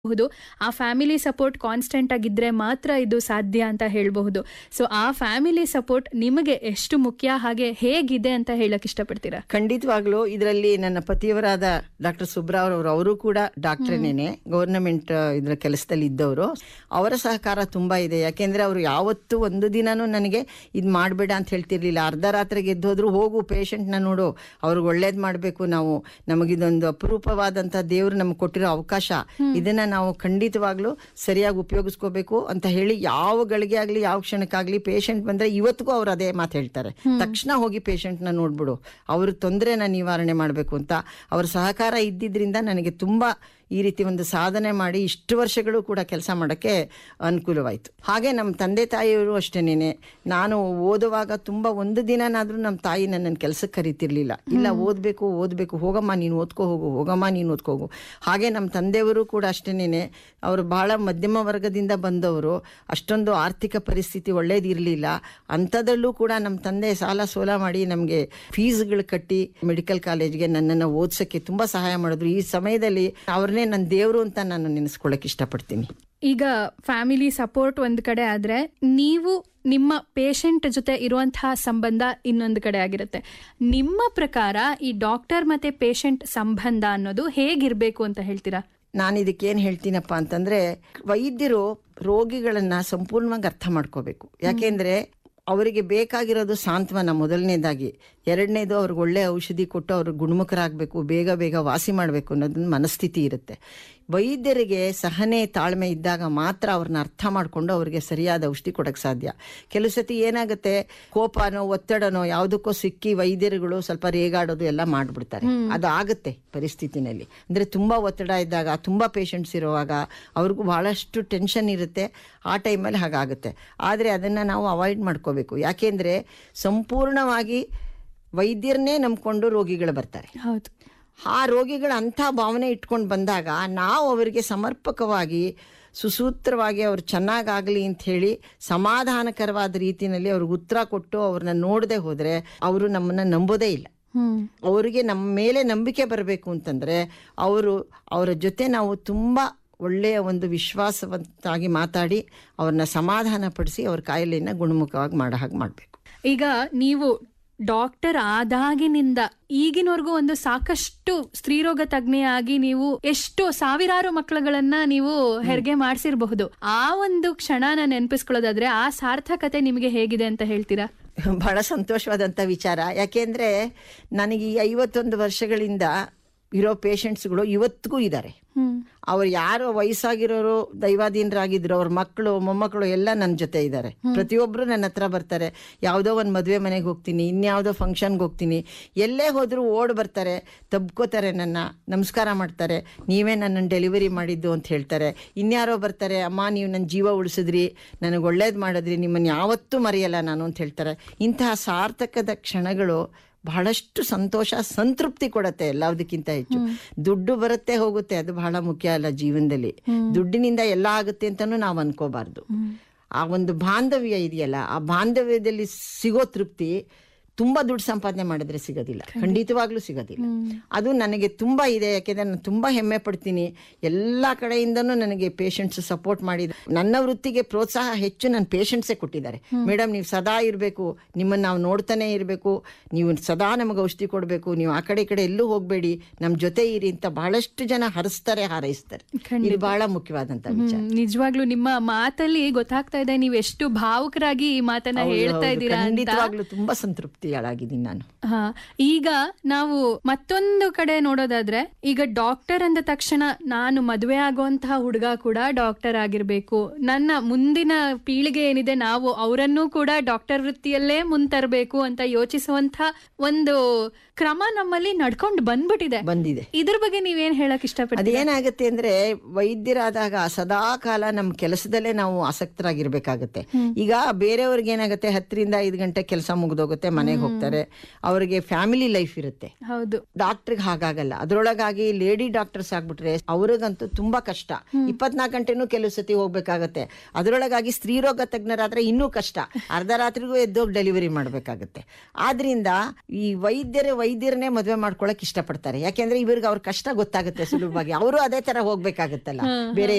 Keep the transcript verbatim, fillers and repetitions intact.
ಬಹುದು ಆ family support constant ಆಗಿದ್ರೆ ಮಾತ್ರ ಇದು ಸಾಧ್ಯ ಅಂತ ಹೇಳಬಹುದು. ಸೊ ಆ ಫ್ಯಾಮಿಲಿ ಸಪೋರ್ಟ್ ನಿಮಗೆ ಎಷ್ಟು ಮುಖ್ಯ, ಹಾಗೆ ಹೇಗಿದೆ ಅಂತ ಹೇಳಕ್ ಇಷ್ಟಪಡ್ತೀರಾ? ಖಂಡಿತವಾಗ್ಲೂ ಇದರಲ್ಲಿ ನನ್ನ ಪತಿಯವರಾದ ಡಾಕ್ಟರ್ ಸುಬ್ರಾವ್ ಅವರು ಅವರು ಕೂಡ ಡಾಕ್ಟ್ರೇನೇನೆ, ಗೌರ್ನಮೆಂಟ್ ಇದ್ರ ಕೆಲಸದಲ್ಲಿ ಇದ್ದವರು. ಅವರ ಸಹಕಾರ ತುಂಬಾ ಇದೆ. ಯಾಕೆಂದ್ರೆ ಅವರು ಯಾವತ್ತೂ ಒಂದು ದಿನಾನೂ ನನಗೆ ಇದು ಮಾಡಬೇಡ ಅಂತ ಹೇಳ್ತಿರ್ಲಿಲ್ಲ. ಅರ್ಧ ರಾತ್ರಿಗೆ ಎದ್ದೋದ್ರು, ಹೋಗು ಪೇಷಂಟ್ನ ನೋಡು, ಅವ್ರಿಗೆ ಒಳ್ಳೇದು ಮಾಡಬೇಕು, ನಾವು ನಮಗಿದೊಂದು ಅಪರೂಪವಾದಂಥ ದೇವರು ನಮ್ಗೆ ಕೊಟ್ಟಿರೋ ಅವಕಾಶ, ಇದನ್ನ ನಾವು ಖಂಡಿತವಾಗ್ಲೂ ಸರಿಯಾಗಿ ಉಪಯೋಗಿಸ್ಕೋಬೇಕು ಅಂತ ಹೇಳಿ ಯಾವ ಗಳಿಗೆ ಆಗ್ಲಿ ಯಾವ ಕ್ಷಣಕ್ಕಾಗ್ಲಿ ಪೇಷಂಟ್ ಬಂದ್ರೆ ಇವತ್ತಿಗೂ ಅವ್ರು ಅದೇ ಮಾತು ಹೇಳ್ತಾರೆ, ತಕ್ಷಣ ಹೋಗಿ ಪೇಷಂಟ್ನ ನೋಡ್ಬಿಡು, ಅವ್ರ ತೊಂದರೆನ ನಿವಾರಣೆ ಮಾಡಬೇಕು ಅಂತ. ಅವ್ರ ಸಹಕಾರ ಇದ್ದಿದ್ರಿಂದ ನನಗೆ ತುಂಬಾ ಈ ರೀತಿ ಒಂದು ಸಾಧನೆ ಮಾಡಿ ಇಷ್ಟು ವರ್ಷಗಳು ಕೂಡ ಕೆಲಸ ಮಾಡೋಕ್ಕೆ ಅನುಕೂಲವಾಯಿತು. ಹಾಗೆ ನಮ್ಮ ತಂದೆ ತಾಯಿಯವರು ಅಷ್ಟೇನೆ. ನಾನು ಓದುವಾಗ ತುಂಬ ಒಂದು ದಿನನಾದರೂ ನಮ್ಮ ತಾಯಿ ನನ್ನನ್ನು ಕೆಲಸಕ್ಕೆ ಕರಿತಿರ್ಲಿಲ್ಲ. ಇಲ್ಲ ಓದಬೇಕು ಓದಬೇಕು, ಹೋಗಮ್ಮ ನೀನು ಓದ್ಕೋ ಹೋಗು, ಹೋಗಮ್ಮ ನೀನು ಓದ್ಕೋ ಹೋಗು. ಹಾಗೆ ನಮ್ಮ ತಂದೆಯವರು ಕೂಡ ಅಷ್ಟೇನೆ. ಅವರು ಬಹಳ ಮಧ್ಯಮ ವರ್ಗದಿಂದ ಬಂದವರು, ಅಷ್ಟೊಂದು ಆರ್ಥಿಕ ಪರಿಸ್ಥಿತಿ ಒಳ್ಳೇದಿರಲಿಲ್ಲ. ಅಂಥದ್ರಲ್ಲೂ ಕೂಡ ನಮ್ಮ ತಂದೆ ಸಾಲ ಸೋಲ ಮಾಡಿ ನಮಗೆ ಫೀಸ್ಗಳು ಕಟ್ಟಿ ಮೆಡಿಕಲ್ ಕಾಲೇಜ್ಗೆ ನನ್ನನ್ನು ಓದಿಸೋಕ್ಕೆ ತುಂಬ ಸಹಾಯ ಮಾಡಿದ್ರು. ಈ ಸಮಯದಲ್ಲಿ ಅವ್ರನ್ನೇ ನನ್ನ ದೇವರು ಅಂತ ನಾನು ನೆನೆಸ್ಕೊಳ್ಳೋಕೆ ಇಷ್ಟಪಡ್ತೀನಿ. ಈಗ ಫ್ಯಾಮಿಲಿ ಸಪೋರ್ಟ್ ಒಂದ್ ಕಡೆ ಆದ್ರೆ, ನೀವು ನಿಮ್ಮ ಪೇಷಂಟ್ ಜೊತೆ ಇರುವಂತಹ ಸಂಬಂಧ ಇನ್ನೊಂದು ಕಡೆ ಆಗಿರುತ್ತೆ. ನಿಮ್ಮ ಪ್ರಕಾರ ಈ ಡಾಕ್ಟರ್ ಮತ್ತೆ ಪೇಷಂಟ್ ಸಂಬಂಧ ಅನ್ನೋದು ಹೇಗಿರ್ಬೇಕು ಅಂತ ಹೇಳ್ತೀರಾ? ನಾನು ಇದಕ್ಕೇನು ಹೇಳ್ತೀನಪ್ಪ ಅಂತಂದ್ರೆ, ವೈದ್ಯರು ರೋಗಿಗಳನ್ನ ಸಂಪೂರ್ಣವಾಗಿ ಅರ್ಥ ಮಾಡ್ಕೋಬೇಕು. ಯಾಕೆಂದ್ರೆ ಅವರಿಗೆ ಬೇಕಾಗಿರೋದು ಸಾಂತ್ವನ ಮೊದಲನೇದಾಗಿ, ಎರಡನೇದು ಅವ್ರಿಗೆ ಒಳ್ಳೆ ಔಷಧಿ ಕೊಟ್ಟು ಅವ್ರಿಗೆ ಗುಣಮುಖರಾಗಬೇಕು, ಬೇಗ ಬೇಗ ವಾಸಿ ಮಾಡಬೇಕು ಅನ್ನೋದನ್ನ ಮನಸ್ಥಿತಿ ಇರುತ್ತೆ. ವೈದ್ಯರಿಗೆ ಸಹನೆ ತಾಳ್ಮೆ ಇದ್ದಾಗ ಮಾತ್ರ ಅವ್ರನ್ನ ಅರ್ಥ ಮಾಡಿಕೊಂಡು ಅವ್ರಿಗೆ ಸರಿಯಾದ ಔಷಧಿ ಕೊಡೋಕ್ಕೆ ಸಾಧ್ಯ. ಕೆಲವು ಸತಿ ಏನಾಗುತ್ತೆ, ಕೋಪನೋ ಒತ್ತಡನೋ ಯಾವುದಕ್ಕೋ ಸಿಕ್ಕಿ ವೈದ್ಯರುಗಳು ಸ್ವಲ್ಪ ರೇಗಾಡೋದು ಎಲ್ಲ ಮಾಡಿಬಿಡ್ತಾರೆ. ಅದು ಆಗುತ್ತೆ ಪರಿಸ್ಥಿತಿನಲ್ಲಿ. ಅಂದರೆ ತುಂಬ ಒತ್ತಡ ಇದ್ದಾಗ, ತುಂಬ ಪೇಷಂಟ್ಸ್ ಇರುವಾಗ ಅವ್ರಿಗೂ ಬಹಳಷ್ಟು ಟೆನ್ಷನ್ ಇರುತ್ತೆ. ಆ ಟೈಮಲ್ಲಿ ಹಾಗಾಗುತ್ತೆ. ಆದರೆ ಅದನ್ನು ನಾವು ಅವಾಯ್ಡ್ ಮಾಡ್ಕೋಬೇಕು. ಯಾಕೆಂದರೆ ಸಂಪೂರ್ಣವಾಗಿ ವೈದ್ಯರನ್ನೇ ನಂಬ್ಕೊಂಡು ರೋಗಿಗಳು ಬರ್ತಾರೆ. ಹೌದು. ಆ ರೋಗಿಗಳು ಅಂಥ ಭಾವನೆ ಇಟ್ಕೊಂಡು ಬಂದಾಗ ನಾವು ಅವರಿಗೆ ಸಮರ್ಪಕವಾಗಿ ಸುಸೂತ್ರವಾಗಿ ಅವ್ರು ಚೆನ್ನಾಗಾಗಲಿ ಅಂತ ಹೇಳಿ ಸಮಾಧಾನಕರವಾದ ರೀತಿಯಲ್ಲಿ ಅವ್ರಿಗೆ ಉತ್ತರ ಕೊಟ್ಟು ಅವ್ರನ್ನ ನೋಡದೆ ಹೋದರೆ ಅವರು ನಮ್ಮನ್ನು ನಂಬೋದೇ ಇಲ್ಲ. ಅವರಿಗೆ ನಮ್ಮ ಮೇಲೆ ನಂಬಿಕೆ ಬರಬೇಕು ಅಂತಂದರೆ ಅವರು ಅವರ ಜೊತೆ ನಾವು ತುಂಬ ಒಳ್ಳೆಯ ಒಂದು ವಿಶ್ವಾಸವಂತಾಗಿ ಮಾತಾಡಿ ಅವ್ರನ್ನ ಸಮಾಧಾನ ಪಡಿಸಿ ಅವ್ರ ಕಾಯಿಲೆಯನ್ನು ಗುಣಮುಖವಾಗಿ ಮಾಡೋ ಹಾಗೆ ಮಾಡಬೇಕು. ಈಗ ನೀವು ಡಾಕ್ಟರ್ ಆದಾಗಿನಿಂದ ಈಗಿನವರೆಗೂ ಒಂದು ಸಾಕಷ್ಟು ಸ್ತ್ರೀರೋಗ ತಜ್ಞೆಯಾಗಿ ನೀವು ಎಷ್ಟು ಸಾವಿರಾರು ಮಕ್ಕಳುಗಳನ್ನ ನೀವು ಹೆರಿಗೆ ಮಾಡಿಸಿರಬಹುದು. ಆ ಒಂದು ಕ್ಷಣನ ನೆನಪಿಸ್ಕೊಳ್ಳೋದಾದ್ರೆ ಆ ಸಾರ್ಥಕತೆ ನಿಮಗೆ ಹೇಗಿದೆ ಅಂತ ಹೇಳ್ತೀರಾ? ಬಹಳ ಸಂತೋಷವಾದಂಥ ವಿಚಾರ. ಯಾಕೆಂದ್ರೆ ನನಗೆ ಈ ಐವತ್ತೊಂದು ವರ್ಷಗಳಿಂದ ಇರೋ ಪೇಷಂಟ್ಸ್ಗಳು ಇವತ್ತಿಗೂ ಇದ್ದಾರೆ. ಅವ್ರು ಯಾರು ವಯಸ್ಸಾಗಿರೋರು ದೈವಾಧೀನರಾಗಿದ್ರು, ಅವ್ರ ಮಕ್ಕಳು ಮೊಮ್ಮಕ್ಕಳು ಎಲ್ಲ ನನ್ನ ಜೊತೆ ಇದ್ದಾರೆ. ಪ್ರತಿಯೊಬ್ಬರು ನನ್ನ ಹತ್ರ ಬರ್ತಾರೆ. ಯಾವುದೋ ಒಂದು ಮದುವೆ ಮನೆಗೆ ಹೋಗ್ತೀನಿ, ಇನ್ಯಾವುದೋ ಫಂಕ್ಷನ್ಗೆ ಹೋಗ್ತೀನಿ, ಎಲ್ಲೇ ಹೋದರೂ ಓಡ್ ಬರ್ತಾರೆ, ತಬ್ಕೋತಾರೆ, ನನ್ನ ನಮಸ್ಕಾರ ಮಾಡ್ತಾರೆ, ನೀವೇ ನನ್ನನ್ನು ಡೆಲಿವರಿ ಮಾಡಿದ್ದು ಅಂತ ಹೇಳ್ತಾರೆ. ಇನ್ಯಾರೋ ಬರ್ತಾರೆ, ಅಮ್ಮ ನೀವು ನನ್ನ ಜೀವ ಉಳಿಸಿದ್ರಿ, ನನಗೆ ಒಳ್ಳೇದು ಮಾಡಿದ್ರಿ, ನಿಮ್ಮನ್ನು ಯಾವತ್ತೂ ಮರೆಯಲ್ಲ ನಾನು ಅಂತ ಹೇಳ್ತಾರೆ. ಇಂತಹ ಸಾರ್ಥಕದ ಕ್ಷಣಗಳು ಬಹಳಷ್ಟು ಸಂತೋಷ, ಸಂತೃಪ್ತಿ ಕೊಡುತ್ತೆ. ಎಲ್ಲದಕ್ಕಿಂತ ಹೆಚ್ಚು ದುಡ್ಡು ಬರುತ್ತೆ ಹೋಗುತ್ತೆ, ಅದು ಬಹಳ ಮುಖ್ಯ ಅಲ್ಲ ಜೀವನದಲ್ಲಿ. ದುಡ್ಡಿನಿಂದ ಎಲ್ಲ ಆಗುತ್ತೆ ಅಂತಾನೂ ನಾವು ಅನ್ಕೋಬಾರ್ದು. ಆ ಒಂದು ಬಾಂಧವ್ಯ ಇದೆಯಲ್ಲ, ಆ ಬಾಂಧವ್ಯದಲ್ಲಿ ಸಿಗೋ ತೃಪ್ತಿ ತುಂಬ ದುಡ್ಡು ಸಂಪಾದನೆ ಮಾಡಿದ್ರೆ ಸಿಗೋದಿಲ್ಲ, ಖಂಡಿತವಾಗ್ಲೂ ಸಿಗೋದಿಲ್ಲ. ಅದು ನನಗೆ ತುಂಬ ಇದೆ. ಯಾಕೆಂದರೆ ನಾನು ತುಂಬ ಹೆಮ್ಮೆ ಪಡ್ತೀನಿ. ಎಲ್ಲ ಕಡೆಯಿಂದನೂ ನನಗೆ ಪೇಷಂಟ್ಸ್ ಸಪೋರ್ಟ್ ಮಾಡಿದ್ರು. ನನ್ನ ವೃತ್ತಿಗೆ ಪ್ರೋತ್ಸಾಹ ಹೆಚ್ಚು ನನ್ನ ಪೇಷಂಟ್ಸೇ ಕೊಟ್ಟಿದ್ದಾರೆ. ಮೇಡಮ್ ನೀವು ಸದಾ ಇರಬೇಕು, ನಿಮ್ಮನ್ನು ನಾವು ನೋಡ್ತಾನೆ ಇರಬೇಕು, ನೀವು ಸದಾ ನಮಗೆ ಔಷಧಿ ಕೊಡಬೇಕು, ನೀವು ಆ ಕಡೆ ಈ ಕಡೆ ಎಲ್ಲೂ ಹೋಗಬೇಡಿ, ನಮ್ಮ ಜೊತೆ ಇರಿ ಅಂತ ಬಹಳಷ್ಟು ಜನ ಹರಿಸ್ತಾರೆ, ಹಾರೈಸ್ತಾರೆ. ಇದು ಬಹಳ ಮುಖ್ಯವಾದಂಥ ವಿಚಾರ. ನಿಜವಾಗ್ಲೂ ನಿಮ್ಮ ಮಾತಲ್ಲಿ ಗೊತ್ತಾಗ್ತಾ ಇದೆ ನೀವು ಎಷ್ಟು ಭಾವುಕರಾಗಿ ಈ ಮಾತನ್ನ ಹೇಳ್ತಾ ಇದ್ದೀರಾ. ಖಂಡಿತವಾಗ್ಲೂ ತುಂಬಾ ಸಂತೃಪ್ತಿ ಆಗಿದ್ದೀನಿ ನಾನು. ಹಾ, ಈಗ ನಾವು ಮತ್ತೊಂದು ಕಡೆ ನೋಡೋದಾದ್ರೆ, ಈಗ ಡಾಕ್ಟರ್ ಅಂದ ತಕ್ಷಣ ನಾನು ಮದುವೆ ಆಗುವಂತಹ ಹುಡುಗ ಕೂಡ ಡಾಕ್ಟರ್ ಆಗಿರ್ಬೇಕು, ನನ್ನ ಮುಂದಿನ ಪೀಳಿಗೆ ಏನಿದೆ ನಾವು ಅವರನ್ನೂ ಕೂಡ ಡಾಕ್ಟರ್ ವೃತ್ತಿಯಲ್ಲೇ ಮುಂತರಬೇಕು ಅಂತ ಯೋಚಿಸುವಂತ ಒಂದು ಕ್ರಮ ನಮ್ಮಲ್ಲಿ ನಡ್ಕೊಂಡು ಬಂದ್ಬಿಟ್ಟಿದೆ, ಬಂದಿದೆ. ಇದ್ರ ಬಗ್ಗೆ ನೀವೇನ್ ಹೇಳಕ್ ಇಷ್ಟಪಡ್ತೀರಿ? ಅದೇನಾಗುತ್ತೆ ಅಂದ್ರೆ, ವೈದ್ಯರಾದಾಗ ಸದಾ ಕಾಲ ನಮ್ಮ ಕೆಲಸದಲ್ಲೇ ನಾವು ಆಸಕ್ತರಾಗಿರ್ಬೇಕಾಗತ್ತೆ. ಈಗ ಬೇರೆಯವ್ರಿಗೆ ಏನಾಗುತ್ತೆ, ಹತ್ತರಿಂದ ಐದು ಗಂಟೆ ಕೆಲಸ ಮುಗಿದೋಗುತ್ತೆ, ಮನೆಗೆ ಹೋಗ್ತಾರೆ, ಅವರಿಗೆ ಫ್ಯಾಮಿಲಿ ಲೈಫ್ ಇರುತ್ತೆ. ಹೌದು. ಡಾಕ್ಟರ್ಗೆ ಹಾಗಾಗಲ್ಲ. ಅದ್ರೊಳಗಾಗಿ ಲೇಡಿ ಡಾಕ್ಟರ್ಸ್ ಆಗ್ಬಿಟ್ರೆ ಅವ್ರಿಗಂತೂ ತುಂಬಾ ಕಷ್ಟ. ಇಪ್ಪತ್ನಾಲ್ಕು ಗಂಟೆನೂ ಕೆಲವು ಸತಿ ಹೋಗ್ಬೇಕಾಗತ್ತೆ. ಅದ್ರೊಳಗಾಗಿ ಸ್ತ್ರೀರೋಗ ತಜ್ಞರಾದ್ರೆ ಇನ್ನೂ ಕಷ್ಟ, ಅರ್ಧ ರಾತ್ರಿಗೂ ಎದ್ದೋಗಿ ಡೆಲಿವರಿ ಮಾಡ್ಬೇಕಾಗತ್ತೆ. ಆದ್ರಿಂದ ಈ ವೈದ್ಯರೇ ವೈದ್ಯರನ್ನೇ ಮದುವೆ ಮಾಡ್ಕೊಳಕ್ ಇಷ್ಟಪಡ್ತಾರೆ. ಯಾಕೆಂದ್ರೆ ಇವ್ರಿಗೆ ಅವ್ರ ಕಷ್ಟ ಗೊತ್ತಾಗುತ್ತೆ ಸುಲಭವಾಗಿ. ಅವರು ಅದೇ ತರ ಹೋಗ್ಬೇಕಾಗತ್ತಲ್ಲ, ಬೇರೆ